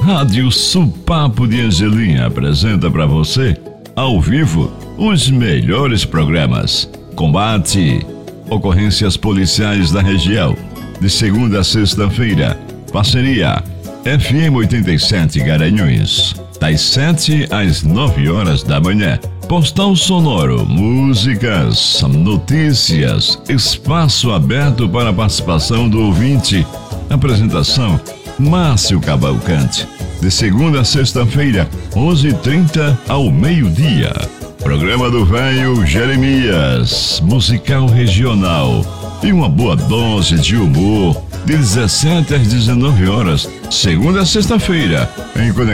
Rádio Supapo de Angelim apresenta para você, ao vivo, os melhores programas. Combate, ocorrências policiais da região, de segunda a sexta-feira. Parceria FM 87 Garanhuns, das 7 às 9 horas da manhã. Postal sonoro, músicas, notícias, espaço aberto para a participação do ouvinte. Apresentação Márcio Cavalcante, de segunda a sexta-feira, 11h30 ao meio-dia. Programa do Velho Jeremias, musical regional e uma boa dose de humor, de 17 às 19 horas, segunda a sexta-feira, em conexão